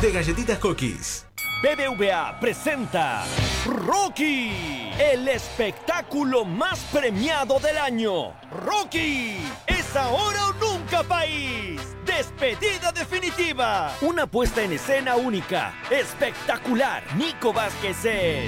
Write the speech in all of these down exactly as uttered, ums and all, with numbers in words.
de Galletitas Cookies. B B V A presenta Rocky, el espectáculo más premiado del año. Rocky, es ahora o nunca, país. Despedida definitiva. Una puesta en escena única, espectacular. Nico Vázquez es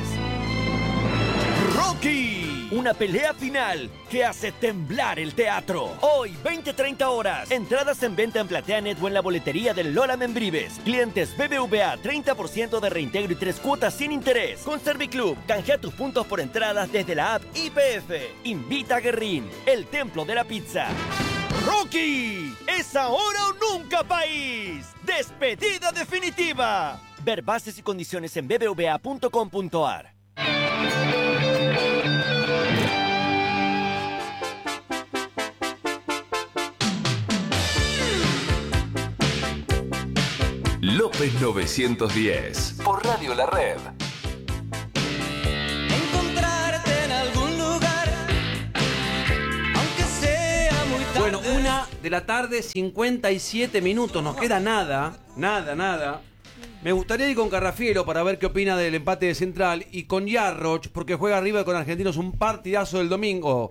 Rocky, una pelea final que hace temblar el teatro. Hoy, veinte treinta horas. Entradas en venta en PlateaNet o en la boletería del Lola Membrives. Clientes B B V A, treinta por ciento de reintegro y tres cuotas sin interés. Con Serviclub, canjea tus puntos por entradas desde la app I P F. Invita a Guerrín, el templo de la pizza. Rocky, es ahora o nunca, país. Despedida definitiva. Ver bases y condiciones en b b v a punto com punto a r. López novecientos diez, por Radio La Red. Encontrarte en algún lugar, aunque sea muy tarde. Bueno, una de la tarde, cincuenta y siete minutos. Nos queda nada, nada, nada. Me gustaría ir con Carrafielo para ver qué opina del empate de Central y con Yarroch, porque juega River con Argentinos, un partidazo del domingo.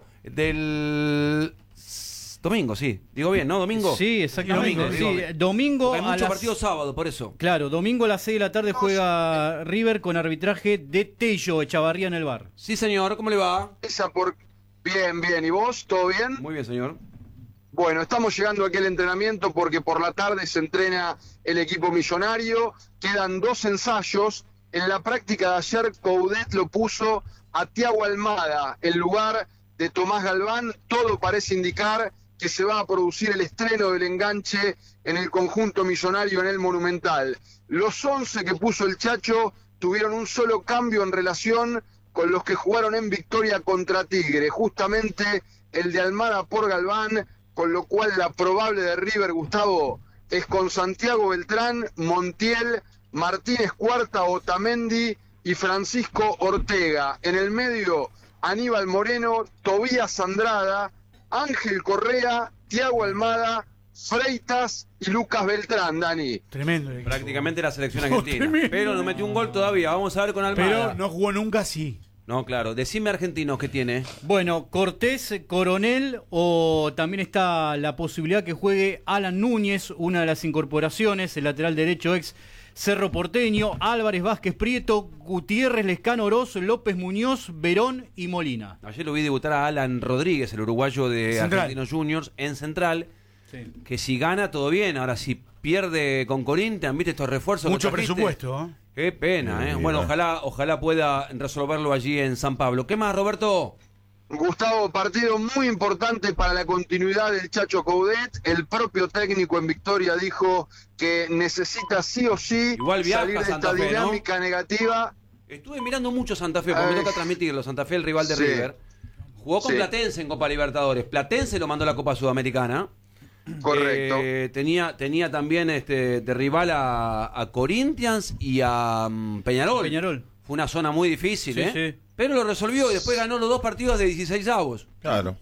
Del... Domingo, sí. Digo bien, ¿no? ¿Domingo? Sí, exactamente. Domingo, sí, digo, domingo hay a mucho las... partido sábado, por eso. Claro, domingo a las seis de la tarde juega River con arbitraje de Tello Echavarría en el bar. Sí, señor. ¿Cómo le va? Esa por... Bien, bien. ¿Y vos? ¿Todo bien? Muy bien, señor. Bueno, estamos llegando aquí al entrenamiento porque por la tarde se entrena el equipo millonario. Quedan dos ensayos. En la práctica de ayer, Coudet lo puso a Thiago Almada en lugar de Tomás Galván. Todo parece indicar que se va a producir el estreno del enganche en el conjunto millonario en el Monumental. Los once que puso el Chacho tuvieron un solo cambio en relación con los que jugaron en victoria contra Tigre, justamente el de Almada por Galván, con lo cual la probable de River, Gustavo, es con Santiago Beltrán, Montiel, Martínez Cuarta, Otamendi y Francisco Ortega. En el medio, Aníbal Moreno, Tobías Andrada, Ángel Correa, Thiago Almada, Freitas y Lucas Beltrán, Dani. Tremendo. Prácticamente la selección argentina. Tremendo. Pero no metió un gol todavía. Vamos a ver con Almada. Pero no jugó nunca así. No, claro. Decime argentinos que tiene. Bueno, Cortés, Coronel, o también está la posibilidad que juegue Alan Núñez, una de las incorporaciones, el lateral derecho ex Cerro Porteño, Álvarez, Vázquez Prieto, Gutiérrez, Lescano, Oroz, López Muñoz, Verón y Molina. Ayer lo vi debutar a Alan Rodríguez, el uruguayo de Central. Argentinos Juniors, en Central. Sí. Que si gana, todo bien. Ahora, si pierde con Corinthians, ¿viste estos refuerzos? Mucho que trajiste? presupuesto, ¿eh? Qué pena, ¿eh? Sí, Bueno, va. ojalá, ojalá pueda resolverlo allí en San Pablo. ¿Qué más, Roberto? Gustavo, partido muy importante para la continuidad del Chacho Coudet. El propio técnico en Victoria dijo que necesita sí o sí Igual viaja salir de Santa esta Fe, ¿no? dinámica negativa. Estuve mirando mucho Santa Fe, porque me Ay. toca transmitirlo. Santa Fe, el rival de Sí. River. Jugó con Sí. Platense en Copa Libertadores. Platense lo mandó a la Copa Sudamericana. Correcto. Eh, tenía, tenía también este, de rival a, a Corinthians y a um, Peñarol. Peñarol. Fue una zona muy difícil, Sí, ¿eh? sí. Pero lo resolvió y después ganó los dos partidos de dieciséis avos. Claro.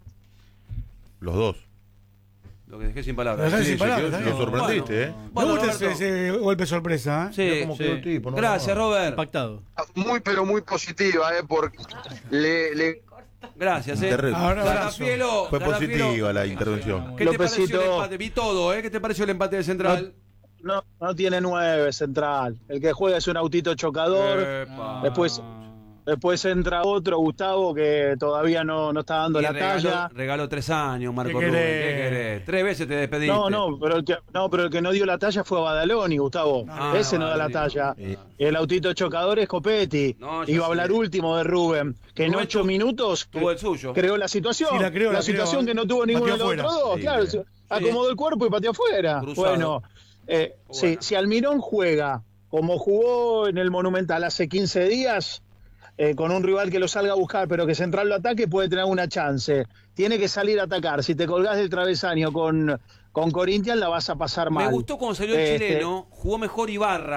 Los dos. Lo que dejé sin palabras. Dejé Sí, sin sí, palabras, que- ¿eh? lo sorprendiste, ¿eh? Bueno, Me gusta Roberto. ese, ese golpe sorpresa, ¿eh? Sí, Mirá cómo sí. quedó el tipo, no, Gracias, no. Robert. Impactado. Muy, pero muy positiva, ¿eh? Porque le, le Gracias, ¿eh? Terrible. Ahora, abrazo. Carafielo, Fue Carafielo, positiva la intervención. ¿Qué te Lopecito. pareció el empate? Vi todo, ¿eh? ¿Qué te pareció el empate de Central? No, no tiene nueve Central. El que juega es un autito chocador. Epa. Después, después entra otro, Gustavo, que todavía no, no está dando Y la regaló, talla. regaló tres años, Marco ¿Qué Rubén. querés? ¿Qué querés? Tres veces te despediste. No, no, pero el que no, pero el que no dio la talla fue Badaloni, Gustavo. Ah, Ese no da la Badaloni. talla. Sí. El autito chocador es Copetti. No, ya Iba a sé. hablar último de Rubén, que en Rubén ocho tu- minutos tuvo el suyo. creó la situación. Sí, la creó, la situación creó. que no tuvo ninguno de Pateó los otros afuera. dos. Sí, claro, sí. se acomodó el cuerpo y pateó afuera. Cruzado. Bueno, eh, Bueno. si, si Almirón juega como jugó en el Monumental hace quince días, eh, con un rival que lo salga a buscar, pero que Central lo ataque, puede tener una chance. Tiene que salir a atacar. Si te colgás del travesaño con, con Corinthians, la vas a pasar mal. Me gustó cuando salió el Este, chileno, jugó mejor Ibarra,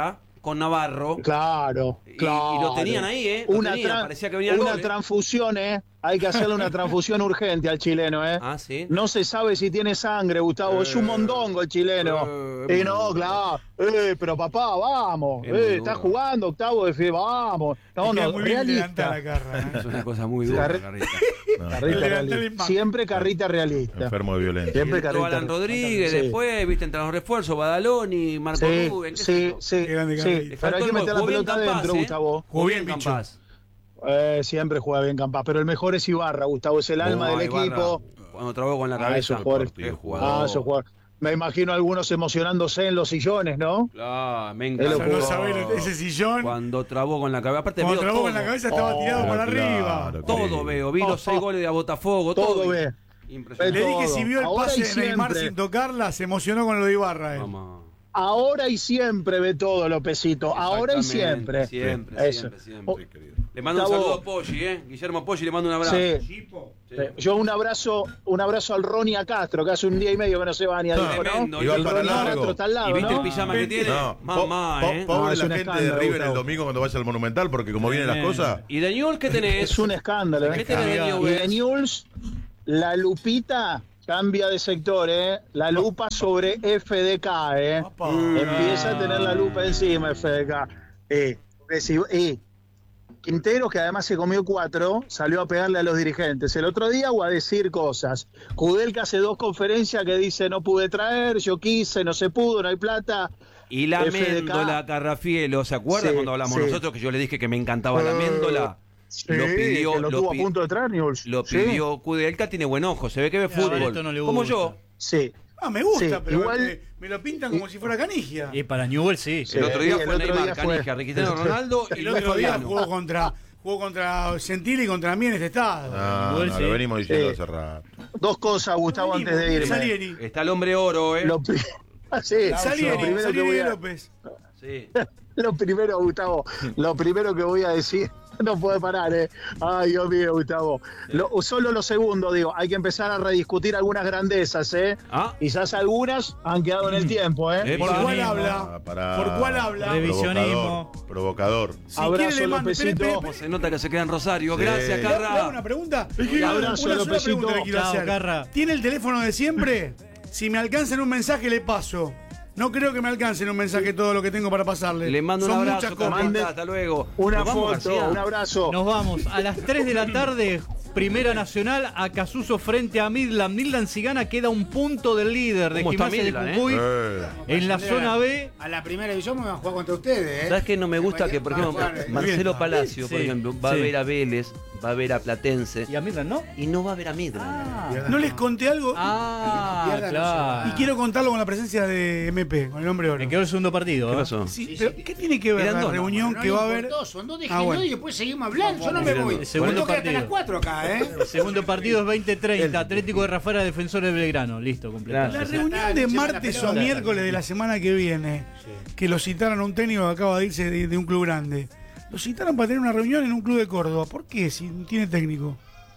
con Navarro. Claro, Y, claro. y lo tenían ahí, ¿eh? Lo Una, tenían, tran- parecía que venía el una gol, ¿eh? transfusión, ¿eh? Hay que hacerle una transfusión urgente al chileno, ¿eh? Ah, sí. No se sabe si tiene sangre, Gustavo. es un mondongo el chileno. eh, y no, claro. Eh, pero papá, vamos. Es muy Eh, está duro. jugando octavo de fe, vamos. No, Queda no, muy bien levantar realista. la carra. ¿eh? Es una cosa muy dura, Carre- Carrita. No, Carrita Levantar realista. la imagen. Siempre carrita realista. enfermo de violencia. Siempre Entró carrita Alan Rodríguez, Sí. después, viste, entre los refuerzos, Badaloni, Marco Sí, Rubén, qué sé sí, yo. sí, Qué grande sí. Carrita. Le Pero faltó hay que el gol. meter la Jugó bien pelota Campas, adentro, ¿eh? Gustavo. Jugó bien bien, Pichu. Campas. Eh, siempre juega bien Campas, pero el mejor es Ibarra, Gustavo, es el alma No, del Ibarra, equipo. Cuando trabó con la Ah, cabeza. esos jugadores. qué Ah, jugador. esos jugadores. Me imagino a algunos emocionándose en los sillones, ¿no? Ah, me Él lo encantó. No jugó. saber ese sillón. Cuando trabó con la cabeza. Aparte, Cuando veo trabó todo. con la cabeza estaba Oh, tirado para claro, arriba. Todo querido. veo. Vi los Oh, seis oh. goles de a Botafogo. Todo, Todo vi. ve. Impresionante. Le dije todo. si vio el Ahora pase y de Neymar siempre. sin tocarla, se emocionó con lo de Ibarra. él. Vamos. Ahora y siempre ve todo, Lopecito. Ahora y siempre. Siempre, Eso. siempre, siempre. Oh, Le mando un Gustavo. saludo a Poggi, ¿eh? Guillermo Poggi, le mando un abrazo. Sí. Sí. Yo un abrazo, un abrazo al Ronnie a Castro, que hace un día y medio que no se va ni a dijo, Tremendo. ¿no? Igual El para Ronnie largo. Castro está al lado, ¿Y viste ¿no? el pijama que tiene? No, Mamá, po- ¿eh? po- pobre No, es la un gente de escándalo, River Gustavo. el domingo cuando vaya al Monumental, porque como vienen las Tremendo. cosas. ¿Y de Newell's qué tenés? Es un escándalo. ¿Qué ¿eh? tenés de Y de Newell's? Newell's, la lupita cambia de sector, ¿eh? La lupa sobre F D K, ¿eh? Opa. Empieza a tener la lupa encima, F D K. Eh, recibo- eh, Quinteros, que además se comió cuatro, salió a pegarle a los dirigentes el otro día o a decir cosas. Kudelka hace dos conferencias que dice no pude traer, yo quise, no se pudo, no hay plata. Y la F D K. Méndola Carrafielo, ¿se acuerdan Sí, cuando hablamos sí. nosotros que yo le dije que me encantaba la Méndola? Sí, lo pidió, que lo, lo tuvo pi- a punto de traer Newell's. Lo Sí. pidió Kudelka, tiene buen ojo, se ve que ve a Barreto fútbol. no le Como gusta. yo. Sí. Ah, me gusta, Sí, pero igual- me, me lo pintan como si fuera Canigia. Y para Newell sí. Sí. El otro día el fue otro Neymar, día fue- Canigia, Cristiano Ronaldo y El Luis otro día Fabiano. jugó contra, jugó contra Gentili y contra mí en este estado. No, Igual no, sí. lo venimos diciendo Sí. hace rato. Dos cosas, Gustavo, antes de irme. Salieri. Está el hombre oro, ¿eh? Lo, pri- Ah, sí, lo Salieri, primero que Salieri voy de a, López. Sí. lo primero, Gustavo, lo primero que voy a decir, no puede parar, ¿eh? Ay, Dios mío, Gustavo. Lo- solo lo segundo, digo, hay que empezar a rediscutir algunas grandezas, ¿eh? Ah. Quizás algunas han quedado en el tiempo, ¿eh? Epa. ¿Por cuál Revisionismo. habla? Ah, para- ¿Por cuál habla? Revisionismo. Provocador. Provocador. Si Abrazo, quiere le mando, Lopecito. espere, espere, Como se nota que se queda en Rosario. Sí. Gracias, ¿Le hago Carra. una pregunta? Un Una abrazo, sola Lopecito. pregunta le quiero Chao, hacer. Carra. ¿Tiene el teléfono de siempre? Si me alcanza en un mensaje, le paso. No creo que me alcance en un mensaje todo lo que tengo para pasarle. Le mando un Son abrazo, muchas cosas. Carlita. Hasta luego. Una Nos vamos, foto, García. un abrazo. Nos vamos a las tres de la tarde. Primera Nacional, Acasuso frente a Midland. Midland si gana queda un punto del líder de ¿Cómo está Gimnasia de Midland, Jujuy. Eh. En la zona B, A la primera división me van a jugar contra ustedes, ¿eh? ¿Sabes qué? No me gusta que, por ejemplo, Van a jugar, eh, Marcelo bien. Palacio, por Sí, ejemplo, va a sí. ver a Vélez, va a ver a Platense y a Midland, ¿no? y no va a ver a Midland. ¿No les conté algo? Ah, Pierdan, claro. Y quiero contarlo con la presencia de M P, con el hombre oro. Me quedó el segundo partido. ¿Qué ¿eh? pasó? Sí, pero ¿qué tiene que ver Eran la dos, reunión No que le va a haber? importó, son dos, Ah, déjenlo bueno. y después seguimos hablando. Yo no me Mirá, voy. el segundo Tengo que hasta partido. las cuatro acá, ¿eh? El segundo partido es veinte treinta. Atlético de Rafaela, Defensor de Belgrano. Listo, completado. La Gracias. reunión Ah, de encima la martes o pelota. miércoles de la semana que viene, que lo citaron a un técnico que acaba de irse de, de un club grande. Lo citaron para tener una reunión en un club de Córdoba. ¿Por qué? Si tiene técnico.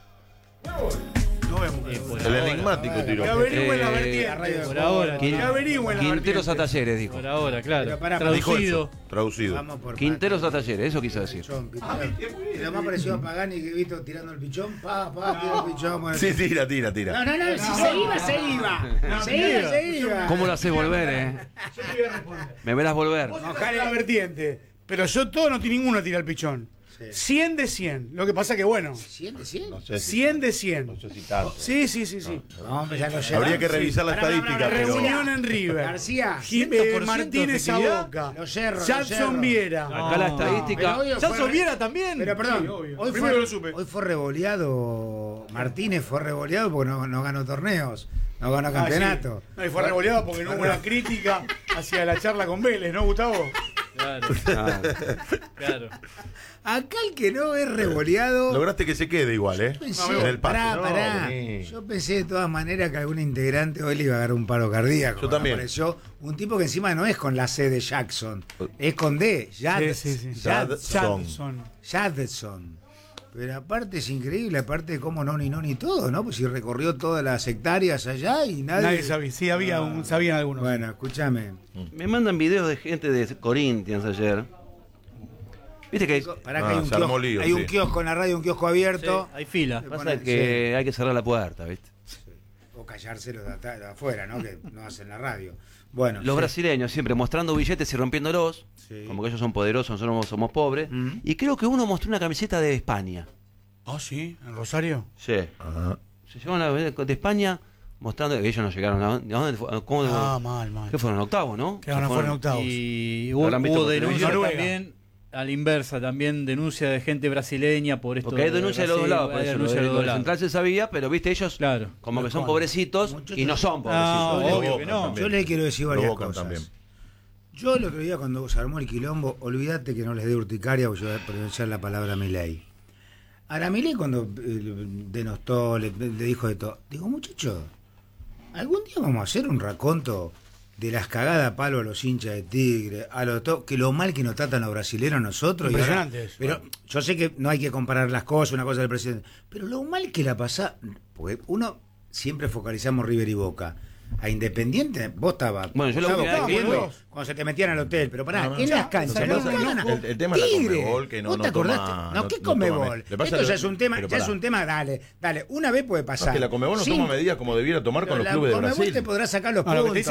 No vemos. Eh, por El ahora, enigmático Que tiro. averigüen la Eh, vertiente. Por ahora, Que claro. averigüen la Quinteros a vertiente. Talleres, dijo. Por ahora, claro. Pero pará, Dijo Traducido. eso, traducido. Vamos por Quinteros a Talleres, eso quiso decir. pichón, pichón. Y lo más parecido a Pagani que he visto tirando el pichón. Pa, pa, tira el pichón. bueno. Sí, tira, tira, tira. No, no, no, si se iba, se iba. Se iba, se iba. ¿Cómo lo haces volver, eh? Me verás volver. Ojalá la vertiente. Pero yo todo no tiene ninguno a tirar el pichón. cien de cien. Lo que pasa que bueno. ¿cien de cien? No sé si, cien de cien. no sé si tanto. Sí, sí, sí, sí. Vamos, ya lo llevan. Habría que revisar la Pará, pará, estadística, pará, pero. Reunión en River. García, Jim- cien por eh, ciento Martínez a efectividad. Boca. Lo cerro, lo Jackson cerro. Viera. Acá la estadística. Pero hoy ¿Ya fue- Solviera también? Pero perdón, Sí, obvio. hoy, Primero fue, lo supe. hoy fue revoleado, Martínez fue revoleado porque no, no ganó torneos, no ganó campeonato. Ah, sí. No, y fue revoleado porque no hubo una crítica hacia la charla con Vélez, ¿no, Gustavo? Claro, Ah, claro. Acá el que no es revoleado... Lograste que se quede igual, ¿eh? Pensé, En el pase. pará, No, pará. vení. Yo pensé de todas maneras que algún integrante hoy le iba a agarrar un paro cardíaco. Yo también. Apareció un tipo que encima no es con la C de Jackson, es con D. Jad- Sí, sí, sí. Jad- Jadson. Son. Jadson. Pero aparte es increíble, aparte cómo no ni no ni todo, ¿no? Pues si recorrió todas las hectáreas allá y nadie... Nadie sabía, sí había Ah. un, sabían algunos. Bueno, escúchame. Me mandan videos de gente de Corinthians ayer. Viste que hay, Pará que Ah, hay un se armó kiosco, lío, hay un sí. kiosco en la radio, un kiosco abierto. Hay fila. Le pasa ponen- que hay que cerrar la puerta, ¿viste? sí. O callárselo de, ata- de afuera, ¿no? Que no hacen la radio. Bueno, Los sí. brasileños siempre mostrando billetes y rompiéndolos, Sí. como que ellos son poderosos, nosotros somos pobres. Mm. Y creo que uno mostró una camiseta de España. Ah, sí, en Rosario. Sí. Ajá. Se llevaron la de España mostrando que ellos no llegaron a, ¿a dónde fue? ¿Cómo, Ah, mal, mal. ¿Qué fueron? ¿Octavos, no? Que ahora Se fueron octavos. Y hubo, Habrán visto hubo por denuncia televisión. también, a la inversa, también denuncia de gente brasileña por esto. Porque hay denuncia de los dos Brasil, lados, por hay eso, denuncia lo de de los dos lo lados. central se sabía, pero viste, ellos Claro. como que son Los pobrecitos muchachos- y no son Ah, pobrecitos. obvio Lo que Boca no. también. Yo le quiero decir Lo varias Boca cosas. también. Yo el otro día cuando se armó el quilombo, olvídate que no les dé urticaria, porque yo voy a pronunciar la palabra Milei. Ahora Milei cuando eh, denostó, le, le dijo de todo, digo, muchachos, algún día vamos a hacer un raconto de las cagadas a palo a los hinchas de Tigre, a los to- que lo mal que nos tratan los brasileños a nosotros. y ahora- Impresionante eso. pero yo sé que no hay que comparar las cosas, una cosa del presidente, pero lo mal que la pasa, porque uno siempre focalizamos River y Boca. A Independiente, vos estabas. Bueno, yo lo estabas última vez que viendo vi- cuando se te metían al hotel, pero pará, No, no, en no. las canchas, ¿Salió no, un no, enojo? El- el tema es la Tigre. Conmebol, que no- ¿Vos te no acordaste? toma- no, no- ¿qué no Conmebol? toma- le pasa Esto lo- ya es un tema, pero ya es pará. un tema, dale, dale, una vez puede No, pasar. es que la Conmebol no Sin- toma medidas como debiera tomar con pero los la clubes de Conmebol Brasil. te podrá sacar los No, lo que te puntos.